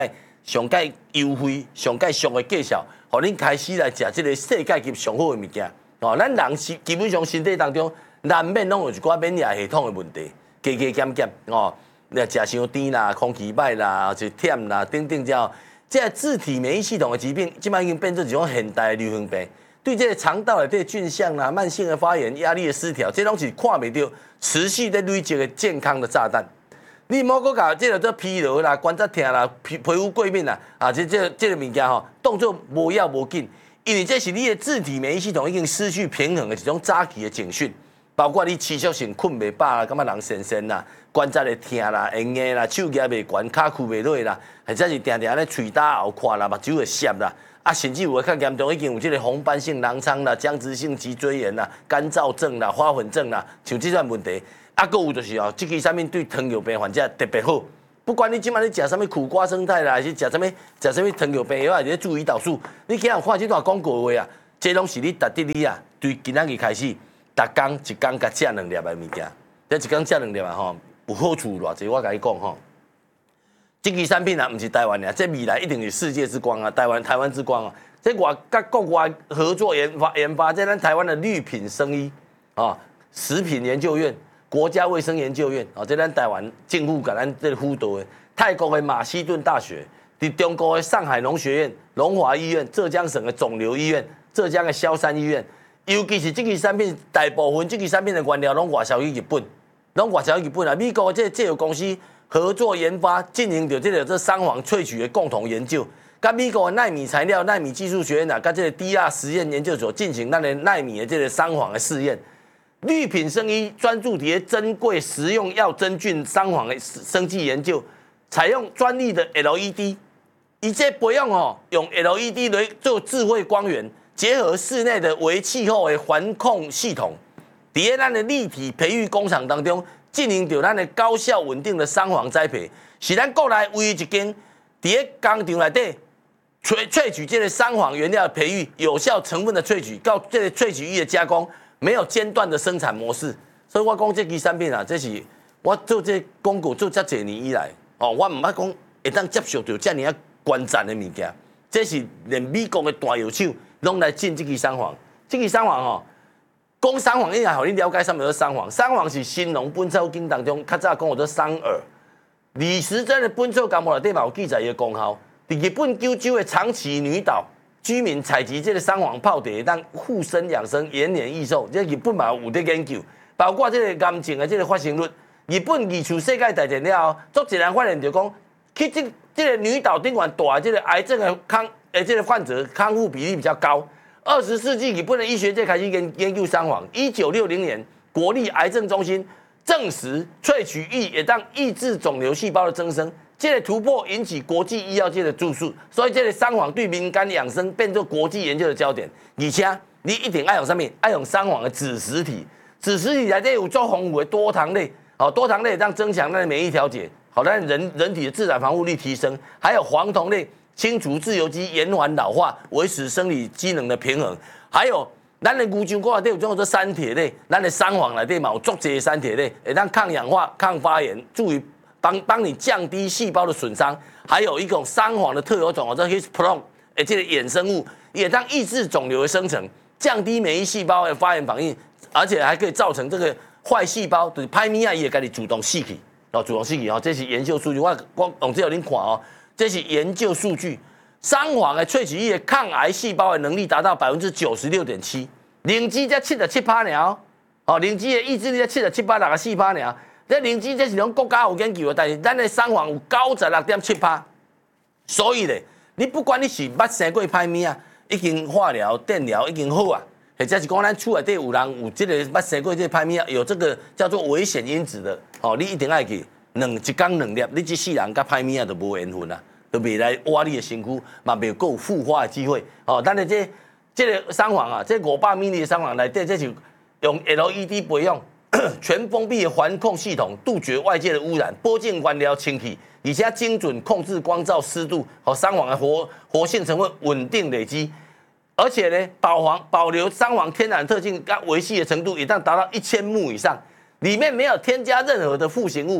上介优惠、上介俗的介绍，互恁开始来食即个世界级上好的物件。哦，咱人基本上身体当中难免拢有一寡免疫系统的问题，加减减哦，你食伤甜啦、空气歹啦、就忝啦，等等之后，这自体免疫系统的疾病，即摆已经变做一种现代的流行病。对这个肠道内底菌相啦、慢性的发炎、压力的失调，这拢是看袂到持续在累积的健康的炸弹。你莫搁搞这个做疲劳啦、关节痛啦、皮肤过敏啦，这个物件吼，当作无要无紧。因为这是你的自体免疫系统已经失去平衡的一种早期的警讯，包括你持续性困袂饱啦，感觉人神神啦，关节会痛啦、会硬啦、手举袂悬、骹屈袂落啦，或者是定定咧喙焦后看啦、目睭会涩啦，甚至有的较严重已经有这个红斑性狼疮啦、僵直性脊椎炎啦、干燥症啦、花粉症啦，像这种问题，还有就是哦，这支产品对糖尿病患者特别好。不管你今晚你食什么苦瓜生态啦，还是食什么糖尿病药，还是注胰岛素，你今日看这段广告的话啊，这拢是你值得你啊，对今仔日开始，逐工一工甲食2粒的物件，这一工食2粒啊吼，有好处偌济，我甲你讲吼，这支产品啊，不是台湾的，这未来一定是世界之光啊，台湾之光啊，这甲国外合作研发，这咱台湾的绿品生医啊，食品研究院。国家卫生研究院哦，这咱台湾政府甲咱这辅导的，泰国的马其顿大学，伫中国的上海农学院、龙华医院、浙江省的肿瘤医院、浙江的萧山医院，尤其是这支产品，大部分这支产品的原料拢外销去日本，啊！美国这制药公司合作研发，进行着这三黄萃取的共同研究，甲美国的奈米材料、奈米技术学院啊，甲这个 DR 实验研究所进行咱的奈米的这个三黄的试验。绿品生医专注伫珍贵食用药真菌三黄的生技研究，采用专利的 LED， 以这培养用 LED 来做智慧光源，结合室内的微气候的环控系统，伫咱的立体培育工厂当中进行着咱的高效稳定的三黄栽培，是咱国内唯一一间伫工厂内底萃取这个三黄原料的培育有效成分的萃取，到这个萃取液的加工。没有间断的生产模式，所以我讲这支产品啊，这是我做这广告做这几年以来，我唔捌讲会当接受到这样啊关键的物件，这是连美国的大药厂拢来进这支三黄。这支三黄讲三黄应该互你了解什么叫三黄。三黄是《新农本草经》当中较早讲叫桑耳，李时珍的《本草纲目》内底嘛有记载伊的功效。伫日本九州的长崎女岛。居民采集这个三黄泡茶，当护身养生、延年益寿。这日本嘛有在研究，包括这个癌症的这个发生率。日本二次世界大战了后，足一人发现就讲，去这个女岛顶管大这个癌症的这个患者康复比例比较高。20世纪日本的医学界开始研究三黄。1960年，国立癌症中心证实萃取液也当抑制肿瘤细胞的增生。这个突破引起国际医药界的注视，所以这个三黄对民间养生变作国际研究的焦点。而且你一定爱用什么？爱用三黄的子实体，子实体内底有足丰富的多糖类，多糖类让增强咱的免疫调节，好让人体的自然防护力提升。还有黄酮类，清除自由基，延缓老化，维持生理机能的平衡。还有咱的牛樟菇内底有种叫做三铁类，咱的三黄内底嘛有足济的三铁类，会让抗氧化、抗发炎，助于帮你降低细胞的损伤，还有一种三黄的特有种叫 Hispron， 这个衍生物也当抑制肿瘤的生成，降低免疫细胞的发炎反应，而且还可以造成这个坏细胞就是歹物啊，也给你主动死去，主动死去这是研究数据，我用这给您看这是研究数据，三黄的萃取液抗癌细胞的能力达到96.7%，灵芝才77%尔灵芝的抑制力才77%-64%尔。这灵芝这是拢国家有研究的，但是咱的三黄有96.7%，所以咧，你不管你是捌生过歹物啊，已经化疗、电疗已经好啊，或者是讲咱厝内底有人有这个捌生过这歹物啊，有这个叫做危险因子的，你一定爱去一工2粒，你这世人甲歹物啊都无缘分啊，都袂来挖你的身躯，嘛袂有复发的机会。咱的这个三黄啊，这500 ml 的三黄内底，这是用 LED 培养。全封闭的环控系统，杜绝外界的污染，波进原料清气，而且精准控制光照、湿度和三黄的活性成分稳定累积，而且呢，保留三黄天然特性跟维系的程度，也当达到1000目以上，里面没有添加任何的赋形物。